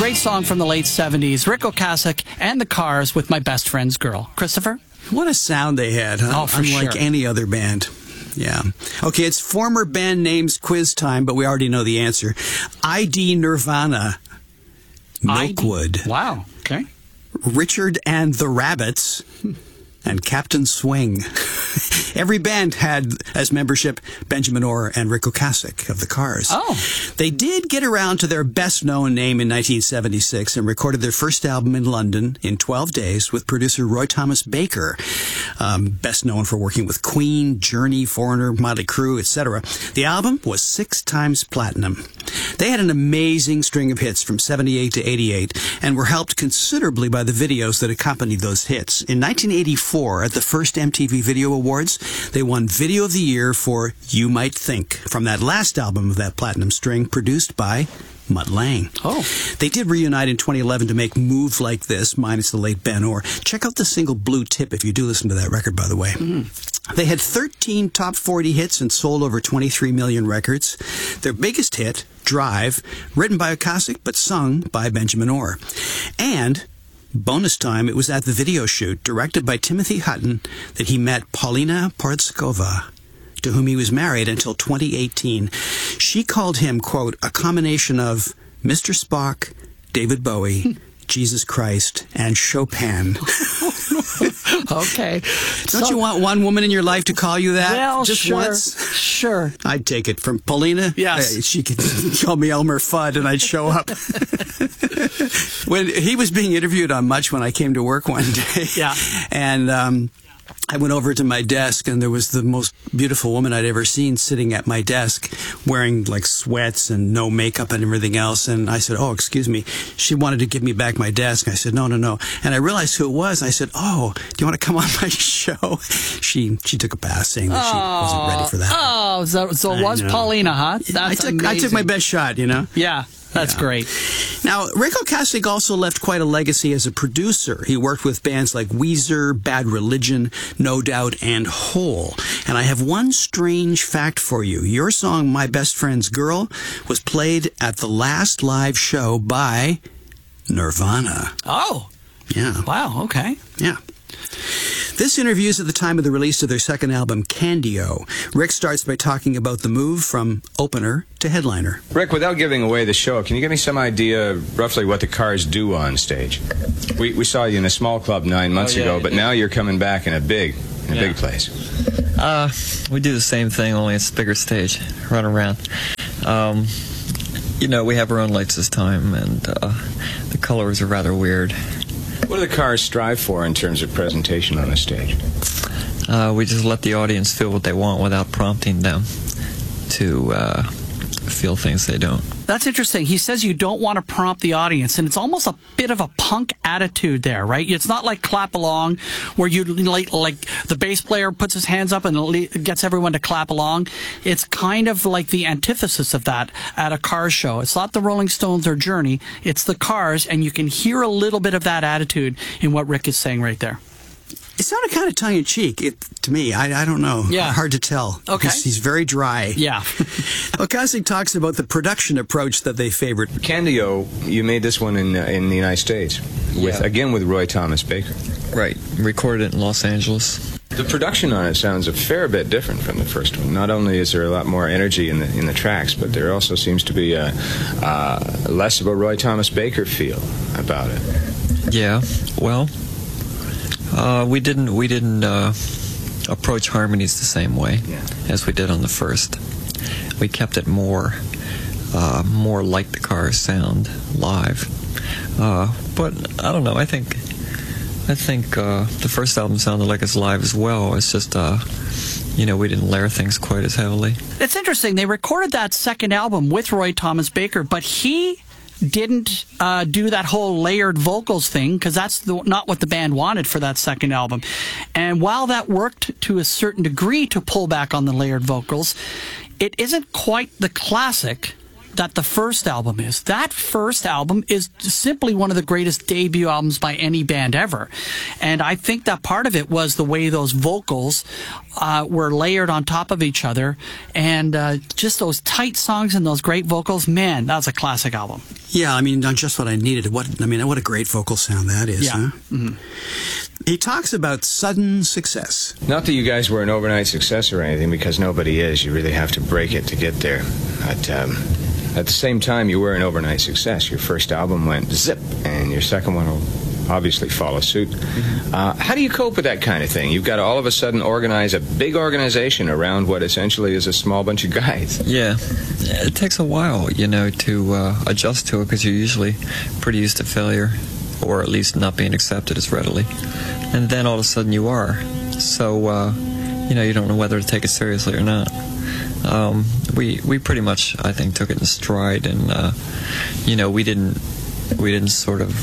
great song from the late 70s. Ric Ocasek and the Cars with My Best Friend's Girl. Christopher? What a sound they had, huh? Oh, for Unlike sure. any other band. Yeah. Okay, it's former band names quiz time, but we already know the answer. ID Nirvana, Milkwood, Wow. Okay. Richard and the Rabbits, and Captain Swing. Every band had as membership Benjamin Orr and Ric Ocasek of the Cars. Oh. They did get around to their best-known name in 1976 and recorded their first album in London in 12 days with producer Roy Thomas Baker, best known for working with Queen, Journey, Foreigner, Motley Crue, etc. The album was 6 times platinum. They had an amazing string of hits from 78 to 88 and were helped considerably by the videos that accompanied those hits. In 1984, at the first MTV Video Awards, they won Video of the Year for You Might Think from that last album of that platinum string produced by Mutt Lange. Oh. They did reunite in 2011 to make Move Like This, minus the late Ben Orr. Check out the single Blue Tip if you do listen to that record, by the way. They had 13 top 40 hits and sold over 23 million records. Their biggest hit, Drive, written by Ocasek but sung by Benjamin Orr. And bonus time, it was at the video shoot, directed by Timothy Hutton, that he met Paulina Porizkova, to whom he was married until 2018. She called him, quote, a combination of Mr. Spock, David Bowie, Jesus Christ, and Chopin. Okay. Don't you want one woman in your life to call you that? Well, just sure, once? Sure. I'd take it from Paulina. Yes. She could call me Elmer Fudd and I'd show up. When he was being interviewed on Much when I came to work one day. Yeah. And I went over to my desk, and there was the most beautiful woman I'd ever seen sitting at my desk, wearing like sweats and no makeup and everything else. And I said, "Oh, excuse me." She wanted to give me back my desk. I said, "No, no, no." And I realized who it was. I said, "Oh, do you want to come on my show?" She took a pass, saying that she wasn't ready for that. Oh, so it was Paulina, huh? That's I took my best shot, you know. Yeah. That's great. Now, Ric Ocasek also left quite a legacy as a producer. He worked with bands like Weezer, Bad Religion, No Doubt, and Hole. And I have one strange fact for you. Your song, My Best Friend's Girl, was played at the last live show by Nirvana. Oh. Yeah. Wow. Okay. Yeah. This interview is at the time of the release of their second album, Candio. Rick starts by talking about the move from opener to headliner. Rick, without giving away the show, can you give me some idea roughly what the Cars do on stage? We saw you in a small club 9 months ago, but now you're coming back in a big place. We do the same thing, only it's a bigger stage. Run around. We have our own lights this time, and the colors are rather weird. What do the Cars strive for in terms of presentation on the stage? We just let the audience feel what they want without prompting them to feel things they don't. That's interesting. He says you don't want to prompt the audience, and it's almost a bit of a punk attitude there, right? It's not like Clap Along, where you like the bass player puts his hands up and gets everyone to clap along. It's kind of like the antithesis of that at a Cars show. It's not the Rolling Stones or Journey, it's the Cars, and you can hear a little bit of that attitude in what Rick is saying right there. It sounded kind of tongue-in-cheek to me. I don't know. Yeah. Hard to tell. Okay. He's very dry. Yeah. Ocasek talks about the production approach that they favored. Candio, you made this one in the United States, with Roy Thomas Baker. Right. Recorded it in Los Angeles. The production on it sounds a fair bit different from the first one. Not only is there a lot more energy in the tracks, but there also seems to be less of a Roy Thomas Baker feel about it. Yeah. Well, we didn't approach harmonies the same way as we did on the first. We kept it more like the Cars sound live. But I don't know. I think the first album sounded like it's live as well. It's just we didn't layer things quite as heavily. It's interesting. They recorded that second album with Roy Thomas Baker, but he didn't do that whole layered vocals thing, because that's not what the band wanted for that second album. And while that worked to a certain degree to pull back on the layered vocals, it isn't quite the classic that the first album is. That first album is simply one of the greatest debut albums by any band ever. And I think that part of it was the way those vocals were layered on top of each other, and just those tight songs and those great vocals. Man, that was a classic album. Yeah, I mean, just what I needed. What a great vocal sound that is. Yeah. Huh? Mm-hmm. He talks about sudden success. Not that you guys were an overnight success or anything, because nobody is. You really have to break it to get there. But at the same time, you were an overnight success. Your first album went zip, and your second one will obviously follow suit. Mm-hmm. How do you cope with that kind of thing? You've got to all of a sudden organize a big organization around what essentially is a small bunch of guys. Yeah, it takes a while, to adjust to it, because you're usually pretty used to failure, or at least not being accepted as readily. And then all of a sudden you are. So, you don't know whether to take it seriously or not. We pretty much, I think, took it in stride, and, we didn't sort of,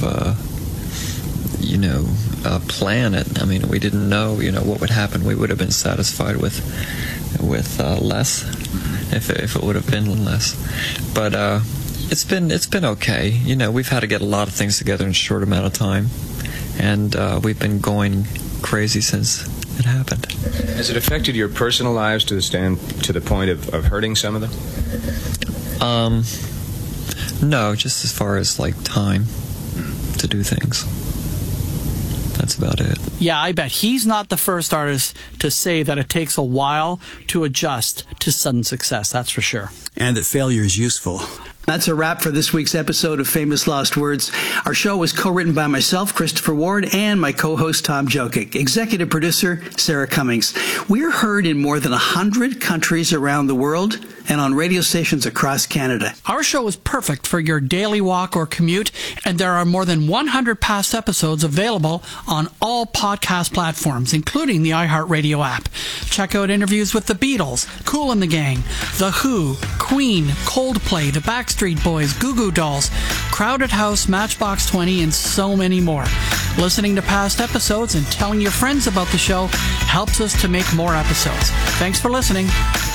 plan it. I mean, we didn't know, what would happen. We would have been satisfied with less, if it would have been less. But, it's been okay. We've had to get a lot of things together in a short amount of time, and we've been going crazy since it happened. Has it affected your personal lives to the point of hurting some of them? No, just as far as time to do things. That's about it. Yeah, I bet he's not the first artist to say that it takes a while to adjust to sudden success. That's for sure. And that failure is useful. That's a wrap for this week's episode of Famous Lost Words. Our show was co-written by myself, Christopher Ward, and my co-host, Tom Jokic. Executive producer, Sarah Cummings. We're heard in more than 100 countries around the world and on radio stations across Canada. Our show is perfect for your daily walk or commute, and there are more than 100 past episodes available on all podcast platforms, including the iHeartRadio app. Check out interviews with the Beatles, Kool and the Gang, The Who, Queen, Coldplay, the Backstreet Boys, Goo Goo Dolls, Crowded House, Matchbox 20, and so many more. Listening to past episodes and telling your friends about the show helps us to make more episodes. Thanks for listening.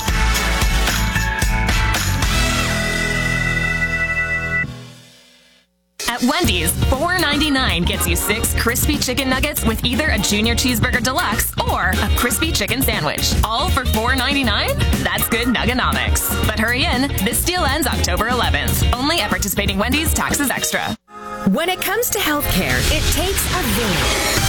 At Wendy's, $4.99 gets you 6 crispy chicken nuggets with either a Junior Cheeseburger Deluxe or a crispy chicken sandwich. All for $4.99? That's good Nugganomics. But hurry in, this deal ends October 11th. Only at participating Wendy's, taxes extra. When it comes to healthcare, it takes a village.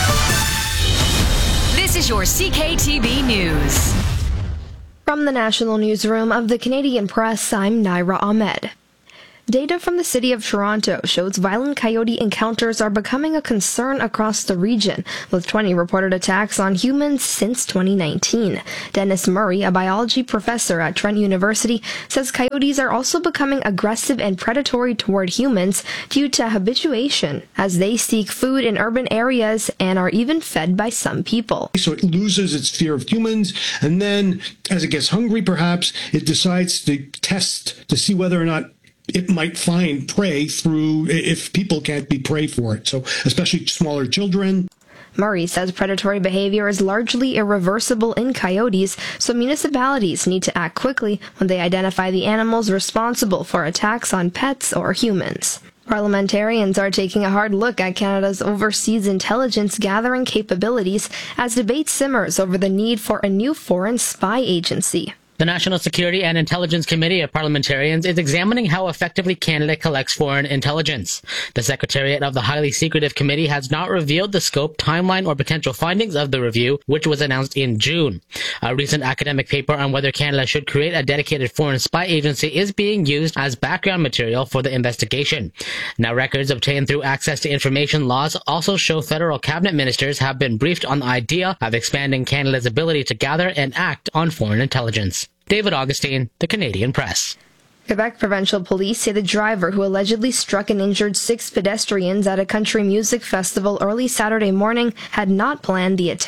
This is your CKTB News. From the National Newsroom of the Canadian Press, I'm Naira Ahmed. Data from the city of Toronto shows violent coyote encounters are becoming a concern across the region, with 20 reported attacks on humans since 2019. Dennis Murray, a biology professor at Trent University, says coyotes are also becoming aggressive and predatory toward humans due to habituation, as they seek food in urban areas and are even fed by some people. So it loses its fear of humans, and then, as it gets hungry perhaps, it decides to test to see whether or not it might find prey through if people can't be prey for it. So especially smaller children. Murray says predatory behavior is largely irreversible in coyotes, so municipalities need to act quickly when they identify the animals responsible for attacks on pets or humans. Parliamentarians are taking a hard look at Canada's overseas intelligence gathering capabilities as debate simmers over the need for a new foreign spy agency. The National Security and Intelligence Committee of Parliamentarians is examining how effectively Canada collects foreign intelligence. The Secretariat of the Highly Secretive Committee has not revealed the scope, timeline, or potential findings of the review, which was announced in June. A recent academic paper on whether Canada should create a dedicated foreign spy agency is being used as background material for the investigation. Now, records obtained through access to information laws also show federal cabinet ministers have been briefed on the idea of expanding Canada's ability to gather and act on foreign intelligence. David Augustine, The Canadian Press. Quebec Provincial Police say the driver who allegedly struck and injured 6 pedestrians at a country music festival early Saturday morning had not planned the attack.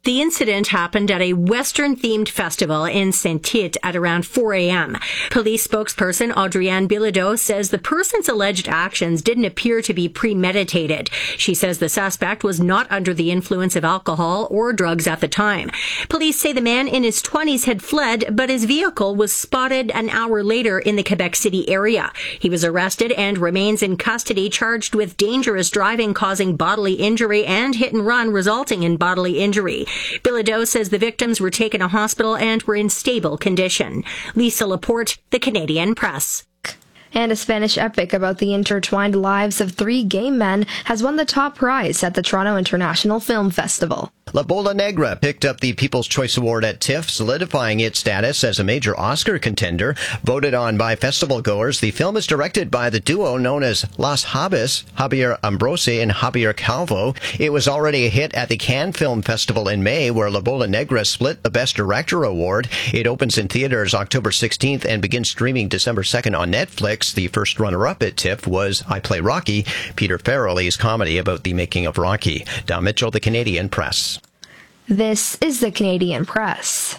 The incident happened at a Western-themed festival in Saint-Tite at around 4 a.m. Police spokesperson Adrienne Bilodeau says the person's alleged actions didn't appear to be premeditated. She says the suspect was not under the influence of alcohol or drugs at the time. Police say the man in his 20s had fled, but his vehicle was spotted an hour later in the Quebec City area. He was arrested and remains in custody, charged with dangerous driving causing bodily injury and hit and run resulting in bodily injury. Bilodeau says the victims were taken to hospital and were in stable condition. Lisa Laporte, The Canadian Press. And a Spanish epic about the intertwined lives of 3 gay men has won the top prize at the Toronto International Film Festival. La Bola Negra picked up the People's Choice Award at TIFF, solidifying its status as a major Oscar contender. Voted on by festival goers, the film is directed by the duo known as Las Habas, Javier Ambrose and Javier Calvo. It was already a hit at the Cannes Film Festival in May, where La Bola Negra split the Best Director award. It opens in theaters October 16th and begins streaming December 2nd on Netflix. The first runner-up at TIFF was I Play Rocky, Peter Farrelly's comedy about the making of Rocky. Don Mitchell, The Canadian Press. This is the Canadian Press.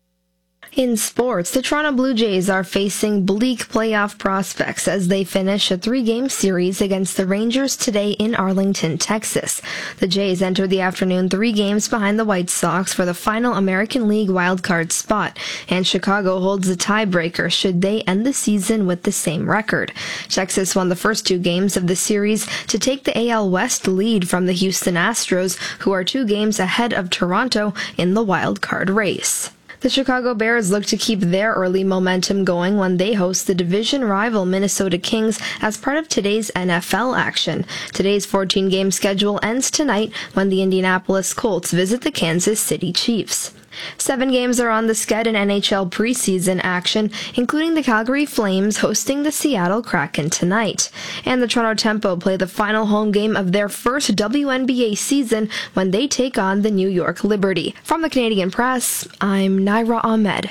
In sports, the Toronto Blue Jays are facing bleak playoff prospects as they finish a 3-game series against the Rangers today in Arlington, Texas. The Jays enter the afternoon 3 games behind the White Sox for the final American League wildcard spot, and Chicago holds the tiebreaker should they end the season with the same record. Texas won the first 2 games of the series to take the AL West lead from the Houston Astros, who are 2 games ahead of Toronto in the wildcard race. The Chicago Bears look to keep their early momentum going when they host the division rival Minnesota Kings as part of today's NFL action. Today's 14-game schedule ends tonight when the Indianapolis Colts visit the Kansas City Chiefs. 7 games are on the sched in NHL preseason action, including the Calgary Flames hosting the Seattle Kraken tonight. And the Toronto Tempo play the final home game of their first WNBA season when they take on the New York Liberty. From the Canadian Press, I'm Naira Ahmed.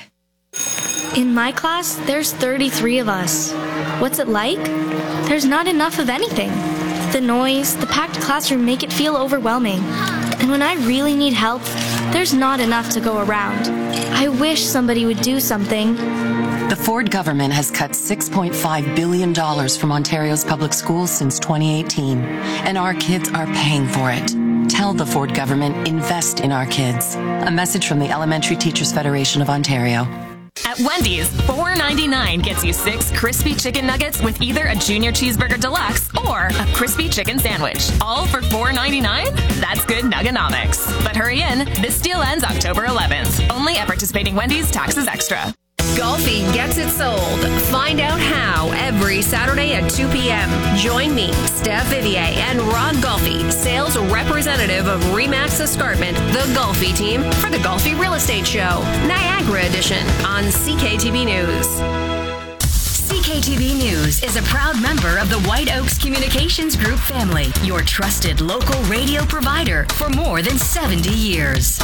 In my class, there's 33 of us. What's it like? There's not enough of anything. The noise, the packed classroom make it feel overwhelming. And when I really need help, there's not enough to go around. I wish somebody would do something. The Ford government has cut $6.5 billion from Ontario's public schools since 2018, and our kids are paying for it. Tell the Ford government, invest in our kids. A message from the Elementary Teachers Federation of Ontario. At Wendy's, $4.99 gets you 6 crispy chicken nuggets with either a Junior Cheeseburger Deluxe or a crispy chicken sandwich. All for $4.99? That's good Nugganomics. But hurry in, this deal ends October 11th. Only at participating Wendy's, taxes extra. Golfi gets it sold. Find out how every Saturday at 2 p.m. Join me, Steph Vivier, and Ron Golfi, sales representative of Remax Escarpment, the Golfi team, for the Golfi Real Estate Show, Niagara Edition on CKTV News. CKTV News is a proud member of the White Oaks Communications Group family, your trusted local radio provider for more than 70 years.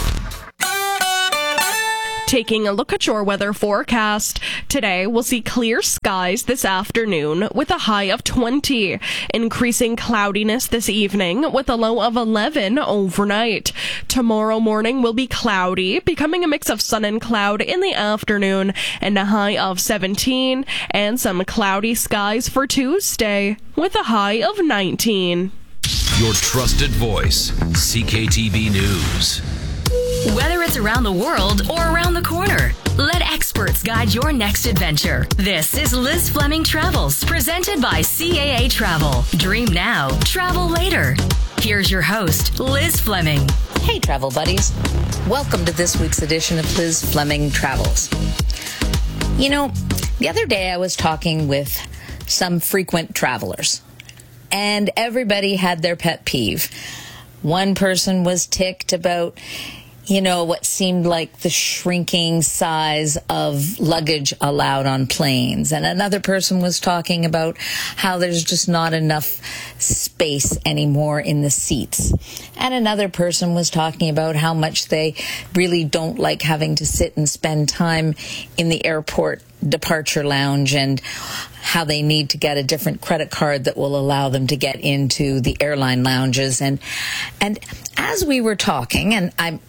Taking a look at your weather forecast. Today, we'll see clear skies this afternoon with a high of 20. Increasing cloudiness this evening with a low of 11 overnight. Tomorrow morning will be cloudy, becoming a mix of sun and cloud in the afternoon, and a high of 17. And some cloudy skies for Tuesday with a high of 19. Your trusted voice, CKTV News. Whether it's around the world or around the corner, let experts guide your next adventure. This is Liz Fleming Travels, presented by CAA Travel. Dream now, travel later. Here's your host, Liz Fleming. Hey, travel buddies. Welcome to this week's edition of Liz Fleming Travels. You know, the other day I was talking with some frequent travelers, and everybody had their pet peeve. One person was ticked about, what seemed like the shrinking size of luggage allowed on planes. And another person was talking about how there's just not enough space anymore in the seats. And another person was talking about how much they really don't like having to sit and spend time in the airport departure lounge, and how they need to get a different credit card that will allow them to get into the airline lounges. And as we were talking, and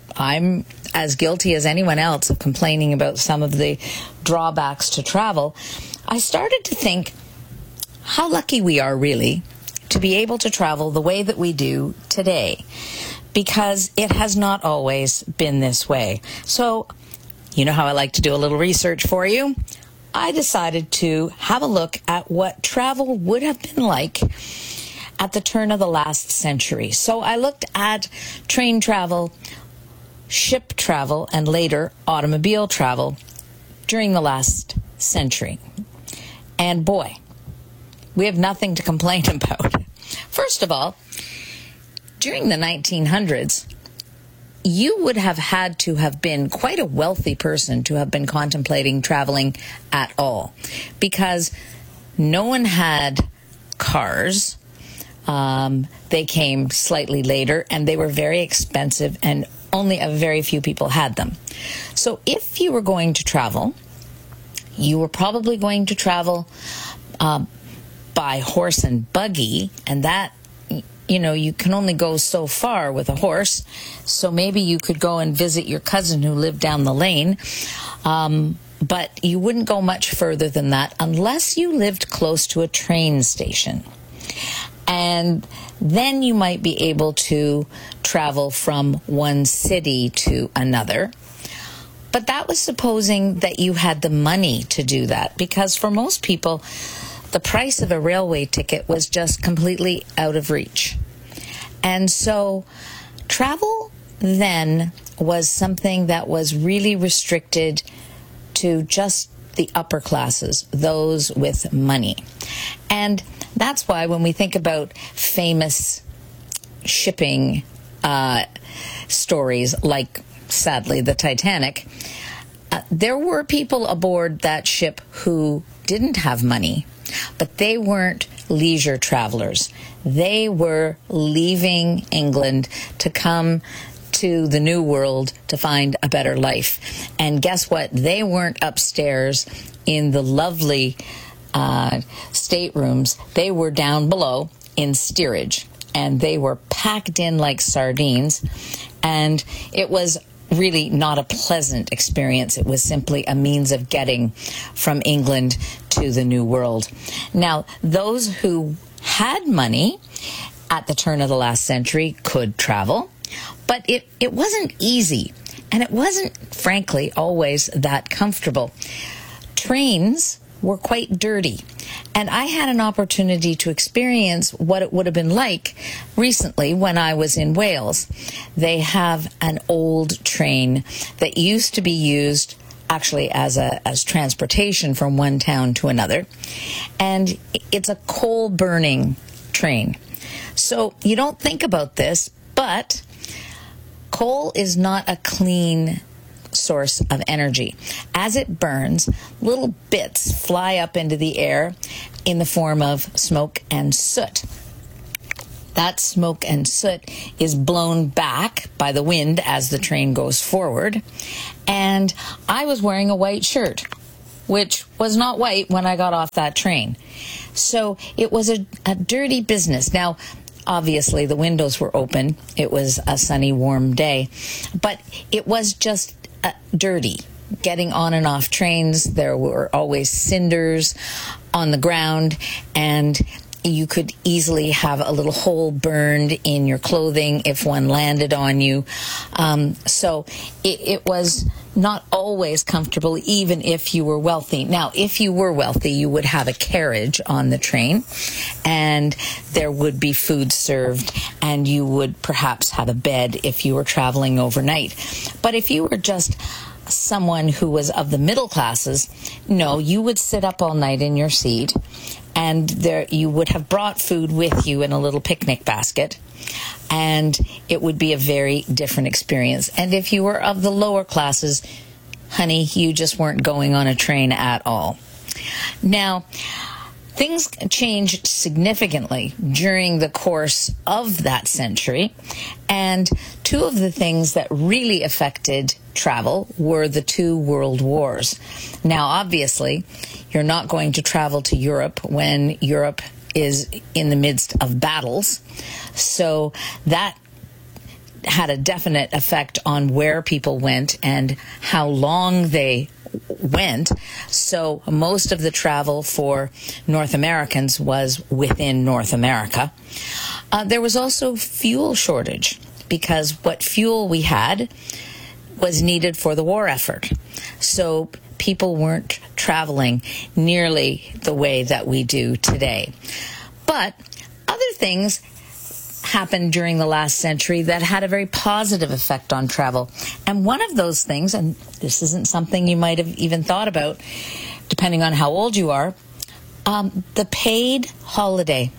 I'm as guilty as anyone else of complaining about some of the drawbacks to travel. I started to think how lucky we are really to be able to travel the way that we do today, because it has not always been this way. So, you know how I like to do a little research for you? I decided to have a look at what travel would have been like at the turn of the last century. So I looked at train travel, ship travel, and later automobile travel during the last century. And boy, we have nothing to complain about. First of all, during the 1900s, you would have had to have been quite a wealthy person to have been contemplating traveling at all, because no one had cars. They came slightly later, and they were very expensive, and only a very few people had them. So if you were going to travel, you were probably going to travel by horse and buggy, and that, you can only go so far with a horse. So maybe you could go and visit your cousin who lived down the lane, but you wouldn't go much further than that unless you lived close to a train station. And then you might be able to travel from one city to another. But that was supposing that you had the money to do that, because for most people, the price of a railway ticket was just completely out of reach. And so travel then was something that was really restricted to just the upper classes, those with money. And that's why when we think about famous shipping stories like, sadly, the Titanic, there were people aboard that ship who didn't have money, but they weren't leisure travelers. They were leaving England to come to the New World to find a better life. And guess what? They weren't upstairs in the lovely staterooms. They were down below in steerage, and they were packed in like sardines. And it was really not a pleasant experience. It was simply a means of getting from England to the New World. Now, those who had money at the turn of the last century could travel, but it wasn't easy, and it wasn't, frankly, always that comfortable. Trains were quite dirty, and I had an opportunity to experience what it would have been like recently when I was in Wales. They have an old train that used to be used actually as transportation from one town to another, and it's a coal-burning train. So you don't think about this, but coal is not a clean source of energy. As it burns, little bits fly up into the air in the form of smoke and soot. That smoke and soot is blown back by the wind as the train goes forward. And I was wearing a white shirt, which was not white when I got off that train. So it was a dirty business. Now, obviously, the windows were open. It was a sunny, warm day. But it was just dirty. Getting on and off trains, there were always cinders on the ground, and you could easily have a little hole burned in your clothing if one landed on you. So it was not always comfortable, even if you were wealthy. Now, if you were wealthy, you would have a carriage on the train, and there would be food served, and you would perhaps have a bed if you were traveling overnight. But if you were just someone who was of the middle classes, no, you would sit up all night in your seat, and there you would have brought food with you in a little picnic basket, and it would be a very different experience. And if you were of the lower classes, honey, you just weren't going on a train at all. Now, things changed significantly during the course of that century, and two of the things that really affected travel were the two world wars. Now, obviously, you're not going to travel to Europe when Europe is in the midst of battles, so that had a definite effect on where people went and how long they went. So most of the travel for North Americans was within North America. There was also fuel shortage because what fuel we had was needed for the war effort. So people weren't traveling nearly the way that we do today. But other things happened during the last century that had a very positive effect on travel. And one of those things, and this isn't something you might have even thought about, depending on how old you are, the paid holiday.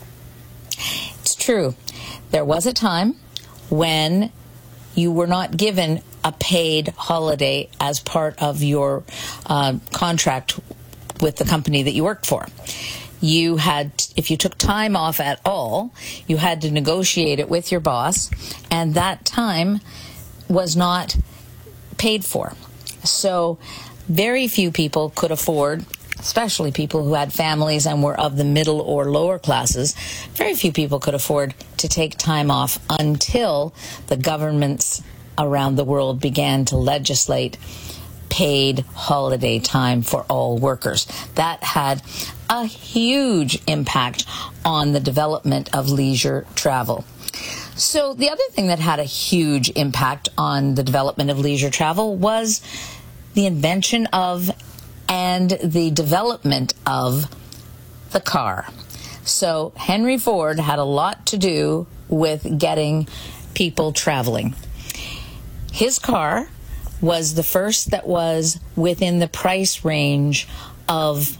It's true. There was a time when you were not given a paid holiday as part of your contract with the company that you worked for. You had, if you took time off at all, you had to negotiate it with your boss, and that time was not paid for. So very few people could afford, especially people who had families and were of the middle or lower classes, very few people could afford to take time off until the governments around the world began to legislate paid holiday time for all workers. That had a huge impact on the development of leisure travel. So the other thing that had a huge impact on the development of leisure travel was the invention of and the development of the car. So Henry Ford had a lot to do with getting people traveling. His car was the first that was within the price range of,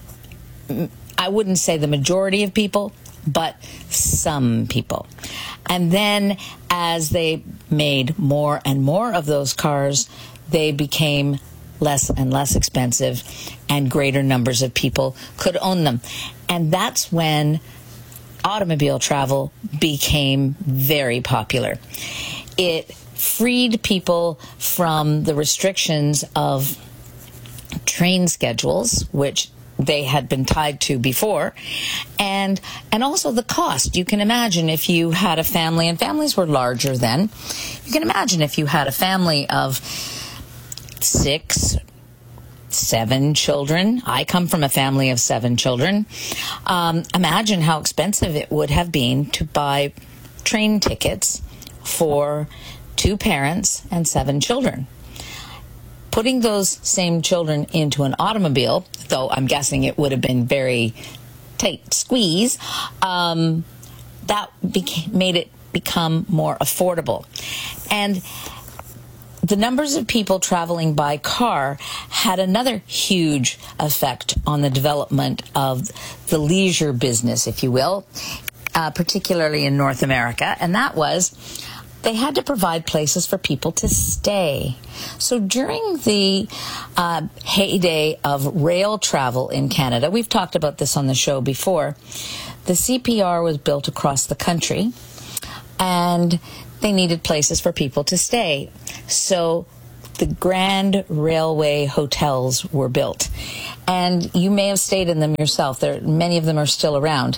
I wouldn't say the majority of people, but some people. And then as they made more and more of those cars, they became less and less expensive, and greater numbers of people could own them. And that's when automobile travel became very popular. It freed people from the restrictions of train schedules, which they had been tied to before, and also the cost. You can imagine if you had a family, and families were larger then, you can imagine if you had a family of 6, 7 children. I come from a family of 7 children. Imagine how expensive it would have been to buy train tickets for 2 parents and 7 children. Putting those same children into an automobile, though I'm guessing it would have been very tight squeeze, that made it become more affordable. And the numbers of people traveling by car had another huge effect on the development of the leisure business, if you will, particularly in North America, and that was they had to provide places for people to stay. So during the heyday of rail travel in Canada, we've talked about this on the show before, the CPR was built across the country, and they needed places for people to stay. So the Grand Railway hotels were built. And you may have stayed in them yourself. Many of them are still around.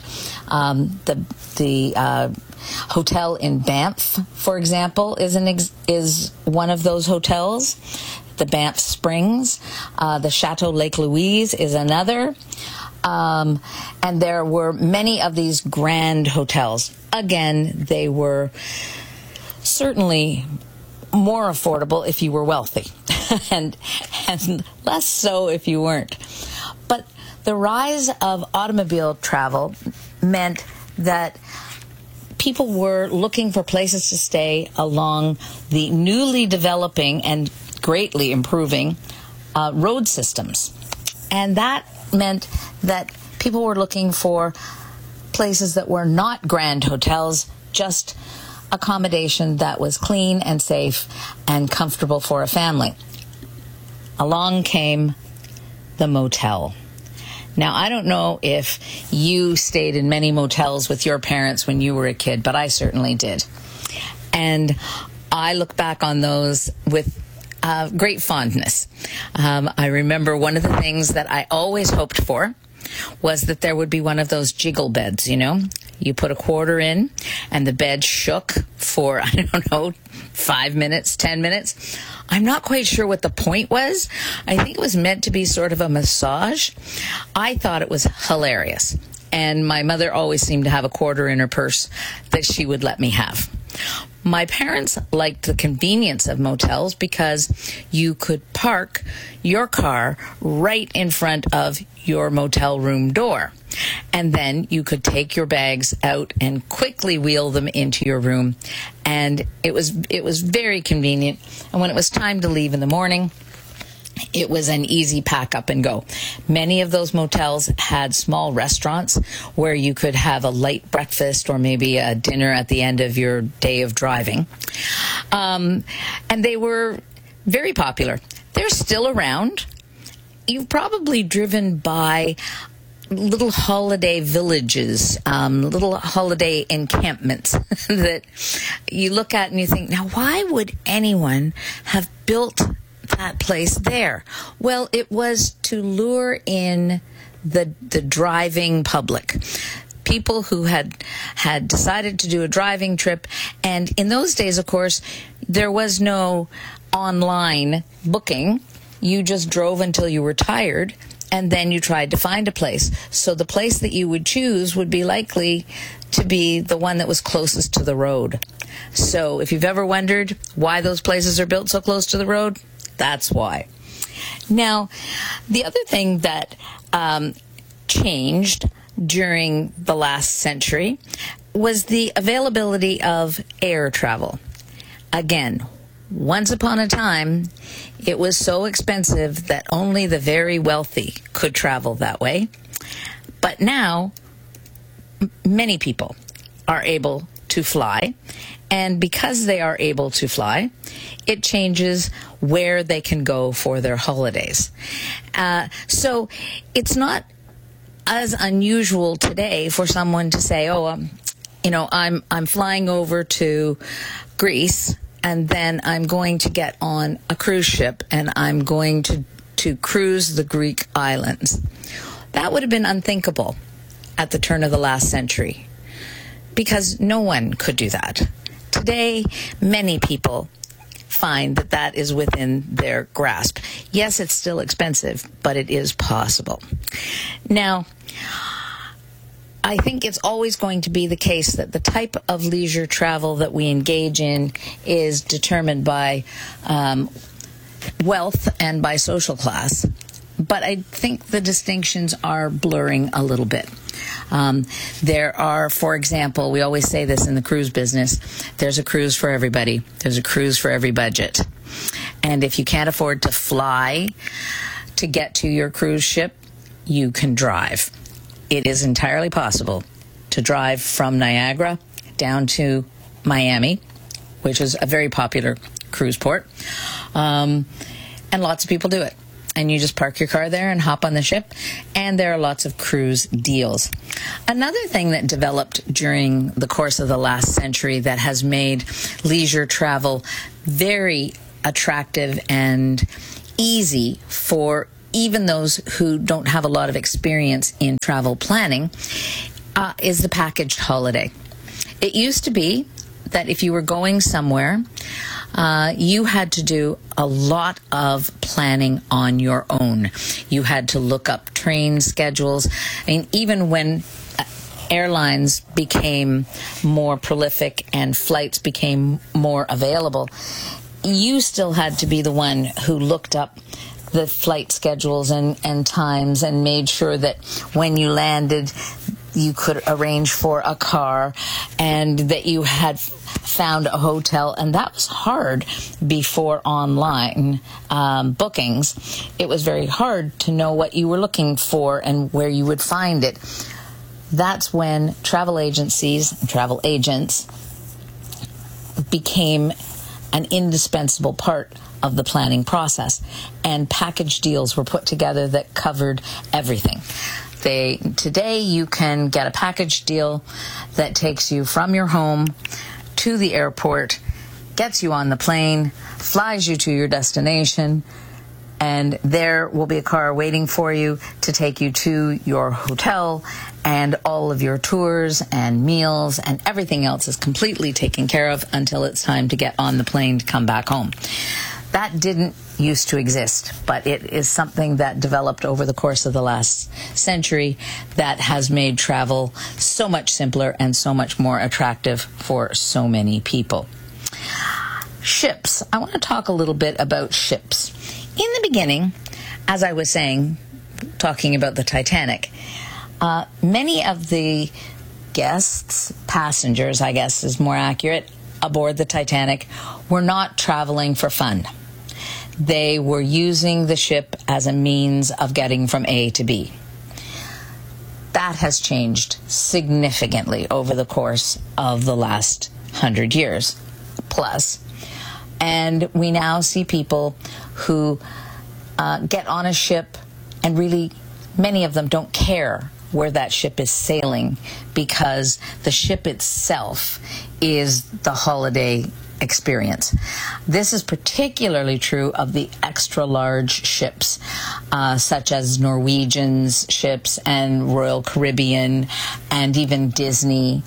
The hotel in Banff, for example, is one of those hotels. The Banff Springs. The Chateau Lake Louise is another. And there were many of these grand hotels. Again, they were certainly more affordable if you were wealthy and less so if you weren't. But the rise of automobile travel meant that people were looking for places to stay along the newly developing and greatly improving road systems. And that meant that people were looking for places that were not grand hotels, just accommodation that was clean and safe and comfortable for a family. Along came the motel. Now, I don't know if you stayed in many motels with your parents when you were a kid, but I certainly did. And I look back on those with great fondness. I remember one of the things that I always hoped for was that there would be one of those jiggle beds, you know, You put a quarter in, and the bed shook for, 5 minutes, 10 minutes. I'm not quite sure what the point was. I think it was meant to be sort of a massage. I thought it was hilarious. And my mother always seemed to have a quarter in her purse that she would let me have. My parents liked the convenience of motels because you could park your car right in front of your motel room door. And then you could take your bags out and quickly wheel them into your room. And it was very convenient. And when it was time to leave in the morning, it was an easy pack up and go. Many of those motels had small restaurants where you could have a light breakfast or maybe a dinner at the end of your day of driving. And they were very popular. They're still around. You've probably driven by little holiday villages, little holiday encampments that you look at and you think, now why would anyone have built that place there? Well, it was to lure in the driving public. People who had decided to do a driving trip. And in those days, of course, there was no online booking. You just drove until you were tired, and then you tried to find a place. So the place that you would choose would be likely to be the one that was closest to the road. So if you've ever wondered why those places are built so close to the road, that's why. Now, the other thing that changed during the last century was the availability of air travel. Again, once upon a time, it was so expensive that only the very wealthy could travel that way. But now, many people are able to fly. And because they are able to fly, it changes where they can go for their holidays. So it's not as unusual today for someone to say, I'm flying over to Greece, and then I'm going to get on a cruise ship, and I'm going to cruise the Greek islands. That would have been unthinkable at the turn of the last century, because no one could do that. Today, many people find that that is within their grasp. Yes, it's still expensive, but it is possible. Now, I think it's always going to be the case that the type of leisure travel that we engage in is determined by wealth and by social class. But I think the distinctions are blurring a little bit. There are, for example, we always say this in the cruise business, there's a cruise for everybody. There's a cruise for every budget. And if you can't afford to fly to get to your cruise ship, you can drive. It is entirely possible to drive from Niagara down to Miami, which is a very popular cruise port. And lots of people do it. And you just park your car there and hop on the ship, and there are lots of cruise deals. Another thing that developed during the course of the last century that has made leisure travel very attractive and easy for even those who don't have a lot of experience in travel planning is the packaged holiday. It used to be that if you were going somewhere, you had to do a lot of planning on your own. You had to look up train schedules. I mean, even when airlines became more prolific and flights became more available, you still had to be the one who looked up the flight schedules and times and made sure that when you landed, you could arrange for a car and that you had found a hotel. And that was hard before online bookings. It was very hard to know what you were looking for and where you would find it. That's when travel agencies and travel agents became an indispensable part of the planning process. And package deals were put together that covered everything. Today you can get a package deal that takes you from your home to the airport, gets you on the plane, flies you to your destination, And there will be a car waiting for you to take you to your hotel, and all of your tours and meals and everything else is completely taken care of until it's time to get on the plane to come back home. That didn't used to exist, but it is something that developed over the course of the last century that has made travel so much simpler and so much more attractive for so many people. Ships. I want to talk a little bit about ships. In the beginning, as I was saying, talking about the Titanic, many of the guests, passengers, I guess is more accurate, aboard the Titanic were not traveling for fun. They were using the ship as a means of getting from A to B. That has changed significantly over the course of the last 100 years plus. And we now see people who get on a ship, and really many of them don't care where that ship is sailing, because the ship itself is the holiday experience. This is particularly true of the extra large ships, such as Norwegian's ships and Royal Caribbean and even Disney,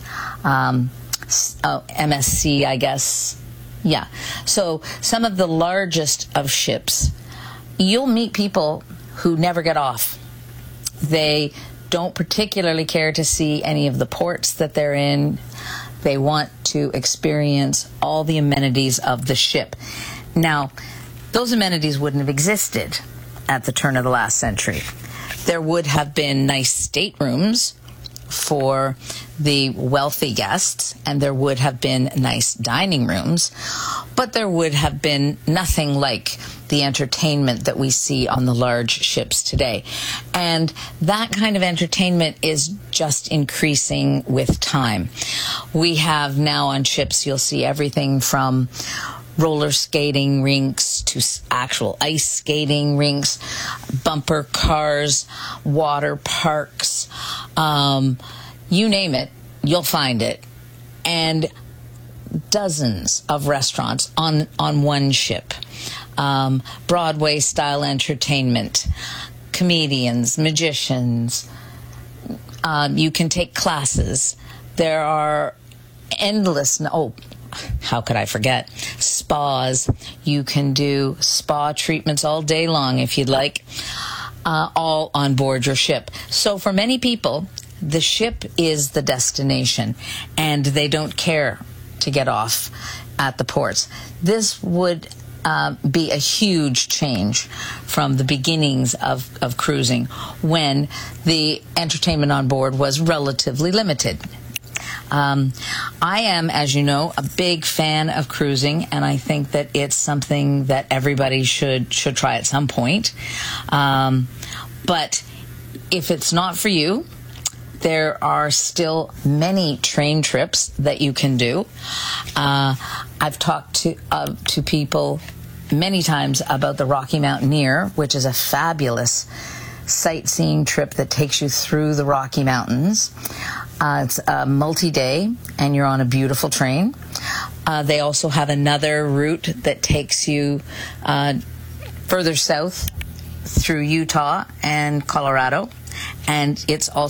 MSC, I guess. Yeah. So some of the largest of ships, you'll meet people who never get off. They don't particularly care to see any of the ports that they're in. They want to experience all the amenities of the ship. Now, those amenities wouldn't have existed at the turn of the last century. There would have been nice staterooms for the wealthy guests, and there would have been nice dining rooms, but there would have been nothing like the entertainment that we see on the large ships today. And that kind of entertainment is just increasing with time. We have now on ships, you'll see everything from roller skating rinks to actual ice skating rinks, bumper cars, water parks, you name it, you'll find it. And dozens of restaurants on one ship. Broadway-style entertainment, comedians, magicians. You can take classes. There are endless... how could I forget? Spas. You can do spa treatments all day long if you'd like, all on board your ship. So for many people, the ship is the destination, and they don't care to get off at the ports. This would be a huge change from the beginnings of cruising, when the entertainment on board was relatively limited. I am, as you know, a big fan of cruising, and I think that it's something that everybody should try at some point. But if it's not for you, there are still many train trips that you can do. I've talked to people many times about the Rocky Mountaineer, which is a fabulous sightseeing trip that takes you through the Rocky Mountains. It's a multi-day, and you're on a beautiful train. They also have another route that takes you further south through Utah and Colorado, and it's also